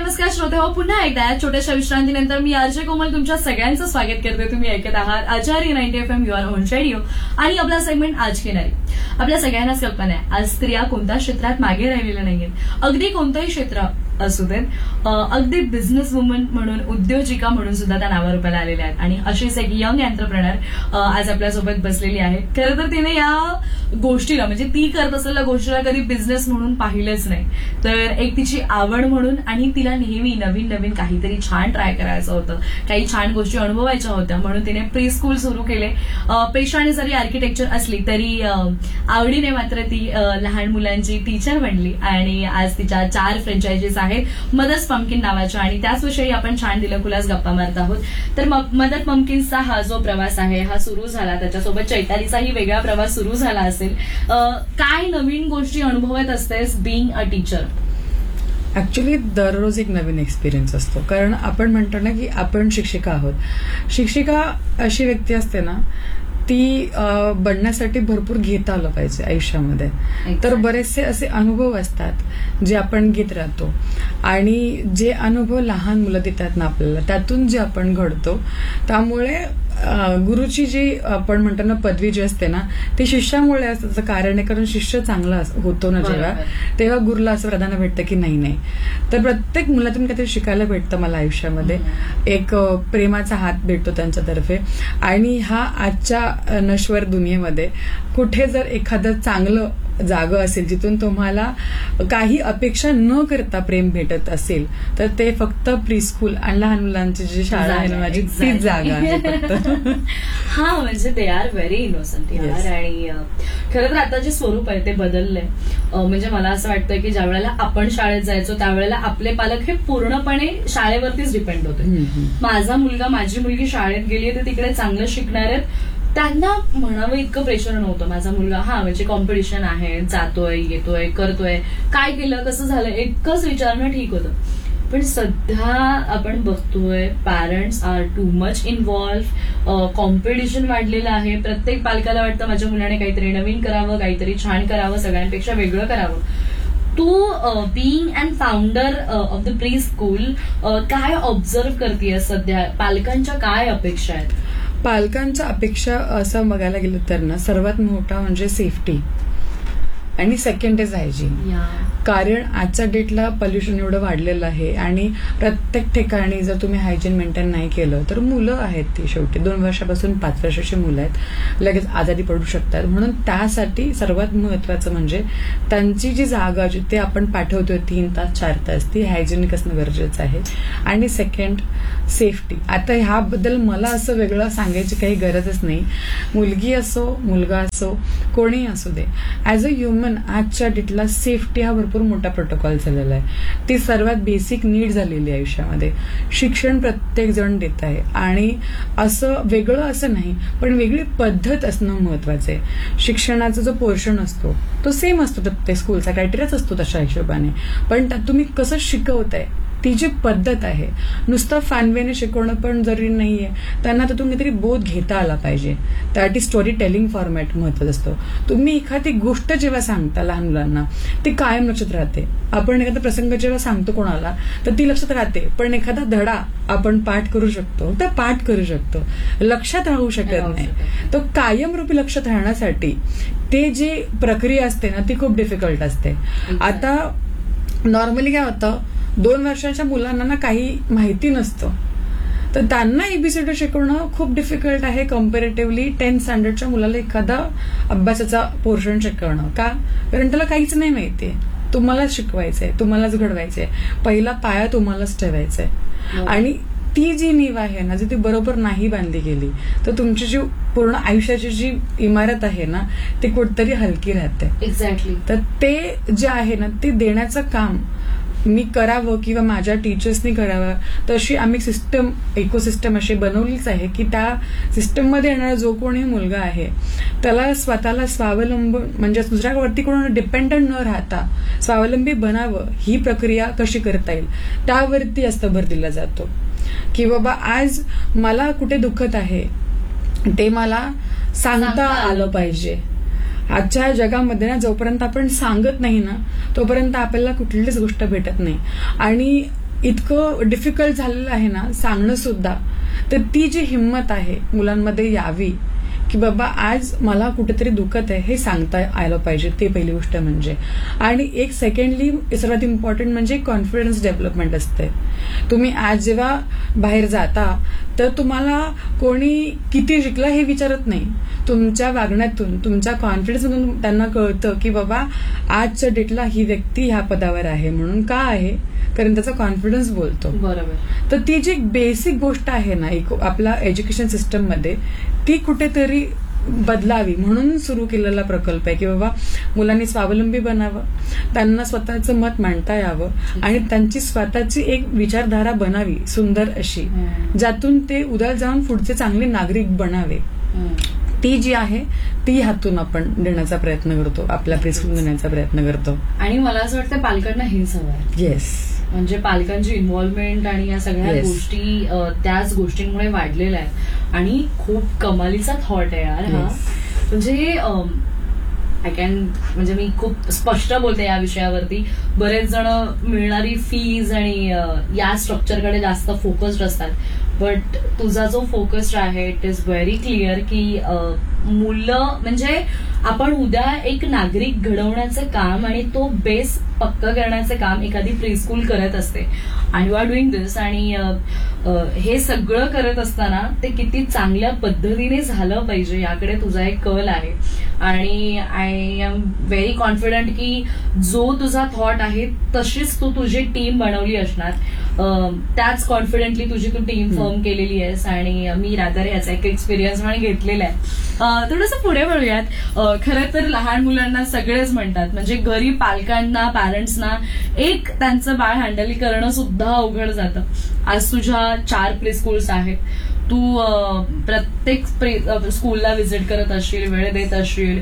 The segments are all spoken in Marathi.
नमस्कार श्रोते हो, पुन्हा एकदा या छोट्याशा विश्रांतीनंतर मी आरजे कोमल तुमच्या सगळ्यांचं स्वागत करते. तुम्ही ऐकत आहात आचार्य 90 FM युअर ओन रेडिओ आणि आपला सेगमेंट आज की नारी. आपल्या सगळ्यांनाच कल्पना आहे आज स्त्रिया कोणत्या क्षेत्रात मागे राहिलेल्या नाहीयेत. अगदी कोणतंही क्षेत्र असू देत, अगदी बिझनेस वुमन म्हणून, उद्योजिका म्हणून सुद्धा त्या नावारूपाला आलेल्या आहेत. आणि अशीच एक यंग एंटरप्रेनर आज आपल्यासोबत बसलेली आहे. खरं तर तिने या गोष्टीला म्हणजे ती करत असलेल्या गोष्टीला कधी बिझनेस म्हणून पाहिलंच नाही, तर एक तिची आवड म्हणून आणि तिला नेहमी नवीन नवीन काहीतरी छान ट्राय करायचं होतं, काही छान गोष्टी अनुभवायच्या होत्या म्हणून तिने प्री स्कूल सुरू केले. पेशाने जरी आर्किटेक्चर असली तरी आवडीने मात्र ती लहान मुलांची टीचर बनली आणि आज तिच्या 4 फ्रँचायझीज आहेत मदत पंपकिन नावाच्या, आणि त्याचविषयी आपण छान दिलखुलास गप्पा मारत आहोत. तर मदत पंपकिन्सचा हा जो प्रवास आहे हा सुरू झाला, त्याच्यासोबत चैतालीचाही वेगळा प्रवास सुरू झाला असेल. काय नवीन गोष्टी अनुभवत असतेस बिईंग अ टीचर? ऍक्च्युली दररोज एक नवीन एक्सपिरियन्स असतो, कारण आपण म्हणतो ना की आपण शिक्षिका आहोत. शिक्षिका अशी व्यक्ती असते ना, ती बनण्यासाठी भरपूर घेता आलं पाहिजे आयुष्यामध्ये. तर बरेचसे असे अनुभव असतात जे आपण घेत राहतो आणि जे अनुभव लहान मुलं देतात ना आपल्याला, त्यातून जे आपण घडतो. त्यामुळे गुरुची जी आपण म्हणतो ना पदवी जी असते ना, ती शिष्यामुळे असतं. कारण आहे, कारण शिष्य चांगला होतो ना जेव्हा, तेव्हा गुरुला असं प्राधान्य भेटतं की नाही. तर प्रत्येक मुलातून काहीतरी शिकायला भेटतं मला आयुष्यामध्ये. एक प्रेमाचा हात भेटतो त्यांच्यातर्फे. आणि हा आजच्या नश्वर दुनियेमध्ये कुठे जर एखादं चांगलं जागा असेल जिथून तुम्हाला काही अपेक्षा न करता प्रेम भेटत असेल, तर ते फक्त प्री स्कूल आणि लहान मुलांची जी शाळा आहे ना माझी, तीच जागा आहे फक्त. हा, म्हणजे दे आर व्हेरी इनोसंट यार. आणि खरं तर आता जे स्वरूप आहे ते बदललंय. म्हणजे मला असं वाटतं की ज्या वेळेला आपण शाळेत जायचो त्यावेळेला आपले पालक हे पूर्णपणे शाळेवरतीच डिपेंड होते. माझा मुलगा माझी मुलगी शाळेत गेली तर तिकडे चांगलं शिकणार आहेत, त्यांना म्हणावं इतकं प्रेशर नव्हतं. माझा मुलगा म्हणजे कॉम्पिटिशन आहे, जातोय येतोय करतोय, काय केलं कसं झालं इतकंच विचारणं ठीक होतं. पण सध्या आपण बघतोय parents R too much involve. Competition वाढलेलं आहे. प्रत्येक पालकाला वाटतं माझ्या मुलाने काहीतरी नवीन करावं, काहीतरी छान करावं, सगळ्यांपेक्षा वेगळं करावं. तू being and founder of the pre school काय ऑब्झर्व्ह करतेय सध्या? पालकांच्या काय अपेक्षा आहेत? पालकांच्या अपेक्षा असं बघायला गेलं तर ना, सर्वात मोठा म्हणजे सेफ्टी आणि सेकंड इज हायजीन. कारण आजच्या डेटला पोल्युशन एवढं वाढलेलं आहे आणि प्रत्येक ठिकाणी जर तुम्ही हायजीन मेंटेन नाही केलं तर मुलं आहेत ती शेवटी 2 वर्षापासून 5 वर्षाची मुलं आहेत, लगेच आजारी पडू शकतात. म्हणून त्यासाठी सर्वात महत्वाचं म्हणजे त्यांची जी जागा जिथे आपण पाठवतोय 3 तास 4 तास, ती हायजेनिक असणं गरजेचं आहे. आणि सेकंड सेफ्टी. आता ह्याबद्दल मला असं वेगळं सांगायची काही गरजच नाही. मुलगी असो मुलगा असो कोणीही असू दे, ऍज अ ह्युमन आजच्या डेटला सेफ्टी हा भरपूर मोठा प्रोटोकॉल झालेला आहे. ती सर्वात बेसिक नीड झालेली आहे आयुष्यामध्ये. शिक्षण प्रत्येक जण देत आहे आणि असं वेगळं असं नाही, पण वेगळी पद्धत असणं महत्वाचं आहे. शिक्षणाचा जो पोर्शन असतो तो सेम असतो, प्रत्येक स्कूलचा क्रायटेरियाच असतो तशा हिशोबाने, पण त्यात तुम्ही कसं शिकवताय ती जी पद्धत आहे. नुसतं फॅनवेने शिकवणं पण जरुरी नाहीये, त्यांना त्यातून काहीतरी बोध घेता आला पाहिजे. त्यासाठी स्टोरी टेलिंग फॉर्मॅट महत्वाचं असतं. तुम्ही एखादी गोष्ट जेव्हा सांगता लहान मुलांना ती कायम लक्षात राहते. आपण एखादा प्रसंग जेव्हा सांगतो कोणाला तर ती लक्षात राहते, पण एखादा धडा आपण पाठ करू शकतो तर पाठ करू शकतो, लक्षात राहू शकत नाही. तो कायमरूपी लक्षात राहण्यासाठी ते जी प्रक्रिया असते ना ती खूप डिफिकल्ट असते. आता नॉर्मली काय होतं, 2 वर्षाच्या मुलांना ना काही माहिती नसतं, तर त्यांना एबीसीडी शिकवणं खूप डिफिकल्ट आहे कम्पॅरेटिव्हली 10th स्टँडर्डच्या मुलाला एखादा अभ्यासाचा पोर्शन शिकवणं. का? कारण त्याला काहीच नाही माहितीये. तुम्हालाच शिकवायचंय, तुम्हालाच घडवायचंय, पहिला पाया तुम्हालाच ठेवायचाय. आणि ती जी नीव आहे ना, जी ती बरोबर नाही बांधली गेली तर तुमची जी पूर्ण आयुष्याची जी इमारत आहे ना ती कुठतरी हलकी राहते. एक्झॅक्टली. तर ते जे आहे ना ते देण्याचं काम मी करावं किंवा माझ्या टीचर्सनी करावं, तशी आम्ही सिस्टम इकोसिस्टम अशी बनवलीच आहे की त्या सिस्टममध्ये येणारा जो कोणी मुलगा आहे त्याला स्वतःला स्वावलंबून म्हणजे दुसऱ्यावरती कोण डिपेंडंट न राहता स्वावलंबी बनावं. ही प्रक्रिया कशी करता येईल त्यावरती जास्त भर दिला जातो. की बाबा आज मला कुठे दुखत आहे ते मला सांगता आलं पाहिजे. आजच्या जगामध्ये ना जोपर्यंत आपण सांगत नाही ना तोपर्यंत आपल्याला कुठलीच गोष्ट भेटत नाही. आणि इतकं डिफिकल्ट झालेलं आहे ना सांगणं सुद्धा, तर ती जी हिंमत आहे मुलांमध्ये यावी की बाबा आज मला कुठेतरी दुखत आहे हे सांगता आलं पाहिजे, ते पहिली गोष्ट म्हणजे. आणि एक सेकंडली सर्वात इम्पॉर्टंट म्हणजे कॉन्फिडन्स डेव्हलपमेंट असते. तुम्ही आज जेव्हा बाहेर जाता तर तुम्हाला कोणी किती शिकलं हे विचारत नाही, तुमच्या वागण्यातून तुमच्या कॉन्फिडन्समधून त्यांना कळतं की बाबा आजच्या डेटला ही व्यक्ती ह्या पदावर आहे. म्हणून का आहे, कारण त्याचा कॉन्फिडन्स बोलतो. बरोबर. तर ती जी बेसिक गोष्ट आहे ना एक आपल्या एज्युकेशन सिस्टममध्ये, ती कुठेतरी बदलावी म्हणून सुरू केलेला प्रकल्प आहे की बाबा मुलांनी स्वावलंबी बनावं, त्यांना स्वतःचं मत मांडता यावं आणि त्यांची स्वतःची एक विचारधारा बनावी सुंदर अशी, ज्यातून ते उद्या जाऊन पुढचे चांगले नागरिक बनावे. ती जी आहे ती हातून आपण देण्याचा प्रयत्न करतो, आपल्या प्रिस्कूल देण्याचा प्रयत्न करतो. आणि मला असं वाटतं पालकांना हेच हवं आहे. येस, म्हणजे पालकांची इन्व्हॉल्वमेंट आणि या सगळ्या गोष्टी त्याच गोष्टींमुळे वाढलेल्या आहेत. आणि खूप कमालीचा थॉट आहे यार हा. म्हणजे म्हणजे मी खूप स्पष्ट बोलते या विषयावरती. बरेच जण मिळणारी फीज आणि या स्ट्रक्चरकडे जास्त फोकस्ड असतात, बट तुझा जो फोकस्ड आहे इट इज व्हेरी क्लिअर की मुलं म्हणजे आपण उद्या एक नागरिक घडवण्याचं काम आणि तो बेस पक्क करण्याचं काम एखादी प्रीस्कूल करत असते. आणि यू आर डुईंग दिस. आणि हे सगळं करत असताना ते किती चांगल्या पद्धतीने झालं पाहिजे याकडे तुझा एक कल आहे. आणि आय एम व्हेरी कॉन्फिडंट की जो तुझा थॉट आहे तशीच तू तुझी टीम बनवली असणार, त्याच कॉन्फिडंटली तुझी तू टीम फॉर्म केलेली आहेस. आणि मी रादर याचा एक एक्सपिरियन्स म्हणून घेतलेला आहे. थोडंसं पुढे वळूयात. खरं तर लहान मुलांना सगळेच म्हणतात, म्हणजे गरीब पालकांना पॅरेंट्सना एक त्यांचं बाळ हँडल करणं सुद्धा अवघड जातं. आज तुझ्या 4 प्ले स्कूल्स आहेत, तू प्रत्येक स्कूलला व्हिजिट करत असशील, वेळ देत असशील.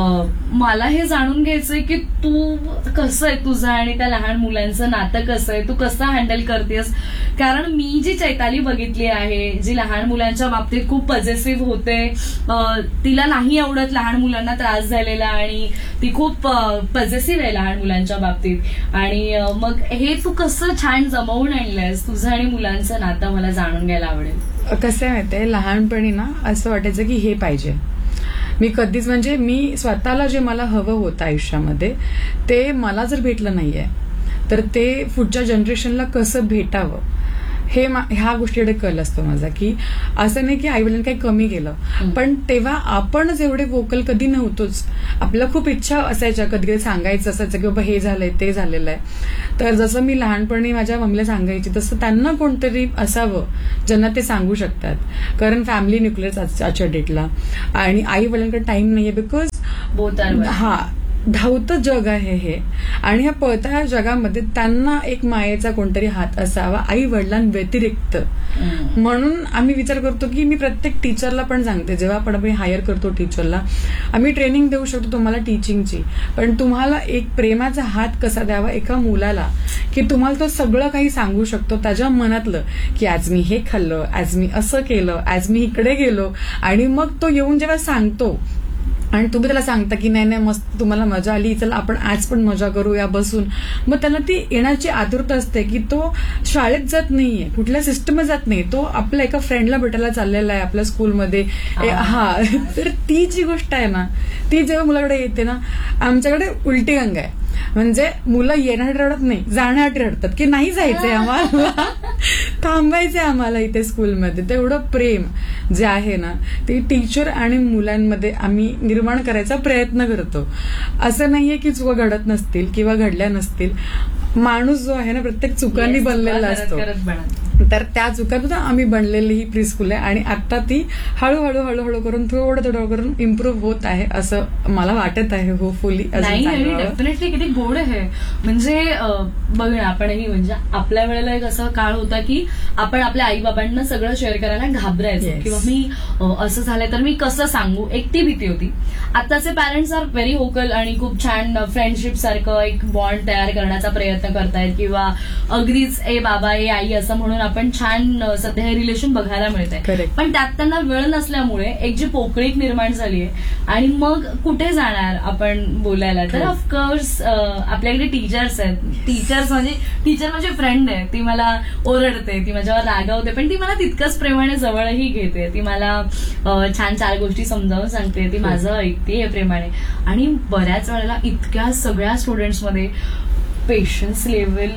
मला हे जाणून घ्यायचंय की तू कसं आहे तुझं आणि त्या लहान मुलांचं नातं कसं आहे, तू कसं हँडल करतेस. कारण मी जी चैताली बघितली आहे, जी लहान मुलांच्या बाबतीत खूप पॉझिटिव्ह होते, तिला नाही आवडत लहान मुलांना त्रास झालेला आणि ती खूप पॉझिटिव्ह आहे लहान मुलांच्या बाबतीत. आणि मग हे तू कसं छान जमवून आणलंयस तुझं आणि मुलांचं नातं, मला जाणून घ्यायला आवडेल. कसं आहे माहितीये, लहानपणी ना असं वाटायचं की हे पाहिजे. मी कधीच म्हणजे मी स्वतःला जे मला हवं होतं आयुष्यामध्ये ते मला जर भेटलं नाहीये तर ते पुढच्या जनरेशनला कसं भेटावं हे ह्या गोष्टीकडे कल असतो माझा. की असं नाही की आईवडिलांनी काही कमी केलं, पण तेव्हा आपणच एवढे वोकल कधी नव्हतोच. आपल्या खूप इच्छा असायच्या, कधी कधी सांगायचं असायचं की बाबा हे झालंय ते झालेलं आहे. तर जसं मी लहानपणी माझ्या मम्मीला सांगायची तसं त्यांना कोणतरी असावं ज्यांना ते सांगू शकतात. कारण फॅमिली न्यूक्लिअर आजच्या डेटला आणि आई वडिलांकडे टाइम नाहीये, बिकॉज हा धावतं जग आहे हे. आणि ह्या पळत्या जगामध्ये त्यांना एक मायेचा कोणतरी हात असावा आई वडिलांव्यतिरिक्त. म्हणून आम्ही विचार करतो की मी प्रत्येक टीचरला पण सांगते, जेव्हा आपण आम्ही हायर करतो टीचरला, आम्ही ट्रेनिंग देऊ शकतो तुम्हाला टीचिंगची, पण तुम्हाला एक प्रेमाचा हात कसा द्यावा एका मुलाला की तुम्हाला तो सगळं काही सांगू शकतो त्याच्या मनातलं, की आज मी हे खाल्लं, आज मी असं केलं, आज मी इकडे गेलो. आणि मग तो येऊन जेव्हा सांगतो आणि तुम्ही त्याला सांगता की नाही नाही मस्त तुम्हाला मजा आली, चला आपण आज पण मजा करूया बसून, मग त्याला ती येण्याची आतुरता असते की तो शाळेत जात नाहीये, कुठल्या सिस्टममध्ये जात नाही, तो आपल्या एका फ्रेंडला भेटायला चाललेला आहे आपल्या स्कूलमध्ये. हा, तर ती जी गोष्ट आहे ना ती जेव्हा मुलाकडे येते ना, आमच्याकडे उलटी गंग आहे. म्हणजे मुलं येण्यासाठी रडत नाही, जाण्यासाठी रडतात की नाही जायचंय आम्हाला, थांबायचंय आम्हाला इथे स्कूलमध्ये. तेवढं प्रेम जे आहे ना ते टीचर आणि मुलांमध्ये आम्ही निर्माण करायचा प्रयत्न करतो. असं नाहीये की चुका घडत नसतील किंवा घडल्या नसतील. माणूस जो आहे ना प्रत्येक चुकांनी बनलेला असतो, तर त्या चुकांतून आम्ही बनलेली ही प्रीस्कूल आहे. आणि आता ती हळूहळू हळूहळू करून थोडं थोडं करून इम्प्रूव्ह होत आहे असं मला वाटत आहे. होपफुली डेफिनेटली किती गोड आहे. म्हणजे बघ ना, आपणही म्हणजे आपल्या वेळेला एक असा काळ होता की आपण आपल्या आई बाबांना सगळं शेअर करायला घाबरायचो किंवा मी असं झालंय तर मी कसं सांगू, एक ती भीती होती. आताचे पॅरेंट्स आर व्हेरी व्होकल आणि खूप छान फ्रेंडशिप सारखं एक बॉन्ड तयार करण्याचा प्रयत्न करतायत किंवा अगदीच ए बाबा ए आई असं म्हणून आपण छान सध्या हे रिलेशन बघायला मिळत आहे. पण त्यात त्यांना वेळ नसल्यामुळे एक जी पोकळीक निर्माण झाली आहे आणि मग कुठे जाणार आपण बोलायला. तर ऑफकोर्स आपल्याकडे टीचर्स आहेत. टीचर म्हणजे फ्रेंड आहे. ती मला ओरडते, ती माझ्यावर रागावते, पण ती मला तितकंच प्रेमाने जवळही घेते. ती मला छान 4 गोष्टी समजावून सांगते, ती माझं ऐकते प्रेमाने. आणि बऱ्याच वेळेला इतक्या सगळ्या स्टुडंट्समध्ये पेशन्स लेवल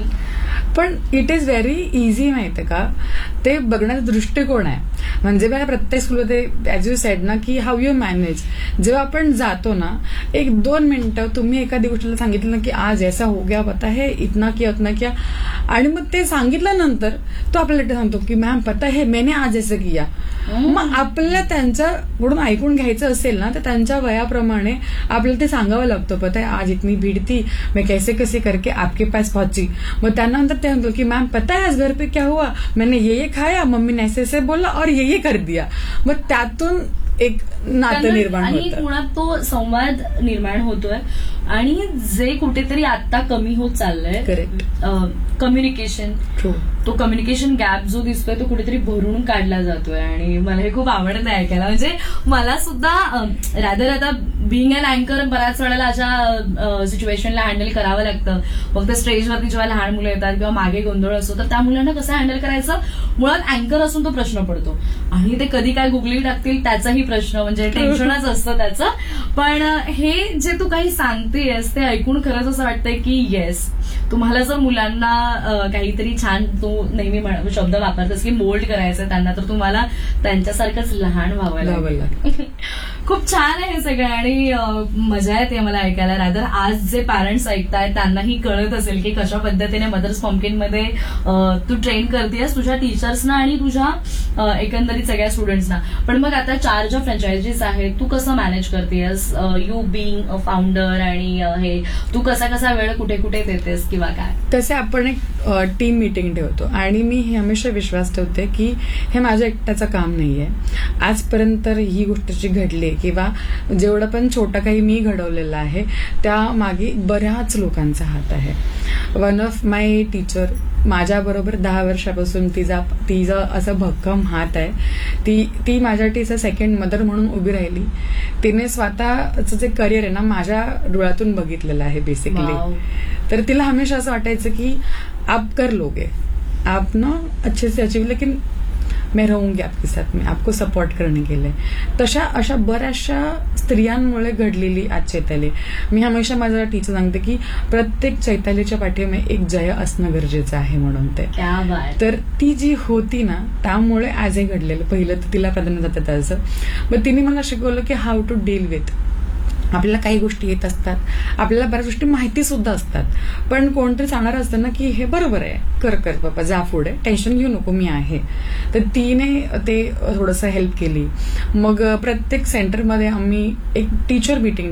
पण इट इज व्हेरी इझी, माहितीये का, ते बघण्याचा दृष्टिकोन आहे. म्हणजे मला प्रत्येक स्कूलमध्ये ऍज यू सेड ना की हाऊ यू मॅनेज. जेव्हा आपण जातो ना 1-2 मिनिटं तुम्ही एखादी गोष्टीला सांगितलं ना की आज ऐसा हो गया पता है, इतना किया उतना किया, आणि मग ते सांगितल्यानंतर तो आपल्याला सांगतो की मॅम पता है मैंने आज ऐसा किया. मग आपल्याला त्यांच्याकडून ऐकून घ्यायचं असेल ना तर त्यांच्या वयाप्रमाणे आपल्याला ते सांगावं लागतं. पता है आज इतनी भीड़ थी, मैं कैसे कैसे करके आपके पास पहुंची. मग त्यानंतर ते म्हणतो की मॅम पता है आज घर पे क्या हुआ, मैंने ये खाया, मम्मी ने ऐसे ऐसे बोला और ये कर दिया. मग त्यातून एक नातं निर्माण होतं आणि मुळात तो संवाद निर्माण होतोय. आणि जे कुठेतरी आता कमी होत चाललंय, करेक्ट, कम्युनिकेशन, तो कम्युनिकेशन गॅप जो दिसतोय तो कुठेतरी भरून काढला जातोय. आणि मला हे खूप आवडतं ऐकायला. म्हणजे मला सुद्धा रादर आता बिईंग अन अँकर बऱ्याच वेळेला अशा सिच्युएशनला हँडल करावं लागतं. फक्त स्टेजवरती जेव्हा लहान मुलं येतात किंवा मागे गोंधळ असतो तर त्या मुलांना कसं हँडल करायचं, मुळात अँकर असून तो प्रश्न पडतो. आणि ते कधी काय गुगली टाकतील त्याचाही प्रश्न, म्हणजे टेन्शनच असतं त्याचं. पण हे जे तू काही सांगतेस ते ऐकून खरंच असं वाटतंय की येस, तुम्हाला जर मुलांना काहीतरी छान, तू नेहमी शब्द वापरतेस की मोल्ड करायचं त्यांना, तर तुम्हाला त्यांच्यासारखंच लहान व्हावं लागेल. खूप छान आहे हे सगळं आणि मजा येते मला ऐकायला. रादर आज जे पॅरेंट्स ऐकतायत त्यांनाही कळत असेल की कशा पद्धतीने मदर्स पम्पकिनमध्ये तू ट्रेन करतेस तुझ्या टीचर्सना आणि तुझ्या एकंदरीत सगळ्या स्टुडंट्सना. पण मग आता 4 ज्या फ्रँचायझीज आहेत तू कसं मॅनेज करतेस, यू बिईंग अ फाउंडर, आणि हे तू कसा वेळ कुठे कुठे देतेस किंवा काय? तसे आपण एक टीम मीटिंग ठेवतो आणि मी हमेशा विश्वास ठेवते की हे माझ्या एकट्याचं काम नाहीये. आजपर्यंत ही गोष्ट जी घडली किंवा जेवढं पण छोटं काही मी घडवलेलं आहे त्या मागे बऱ्याच लोकांचा हात आहे. वन ऑफ माय टीचर माझ्याबरोबर 10 वर्षापासून तिचा असं भक्कम हात आहे. ती माझ्यासाठी सेकंड मदर म्हणून उभी राहिली. तिने स्वतःचं जे करिअर आहे ना माझ्या डोळ्यातून बघितलेलं आहे बेसिकली. तर तिला हमेशा असं वाटायचं की आप कर लोगे, आप ना अच्छे से अचीव, लेकिन मैं रहूंगी आपके साथ में, आपको सपोर्ट करने के लिए. तशा अशा बऱ्याचशा स्त्रियांमुळे घडलेली आज चैताली. मी हमेशा माझ्या टीचर सांगते की प्रत्येक चैतालीच्या पाठीमागे एक जय असणं गरजेचं आहे म्हणून ते. तर ती जी होती ना त्यामुळे आज हे घडलेलं. पहिलं तर तिला प्राधान्य जातं त्याचं. मग तिने मला शिकवलं की हाऊ टू डील विथ. आपल्याला काही गोष्टी येत असतात, आपल्याला बऱ्याच गोष्टी माहिती सुद्धा असतात, पण कोणतरी सांगणार असतं ना की हे बरोबर आहे, कर बाबा, जा पुढे, टेन्शन घेऊ नको, मी आहे. तर तिने ते थोडंसं हेल्प केली. मग प्रत्येक सेंटरमध्ये आम्ही एक टीचर मीटिंग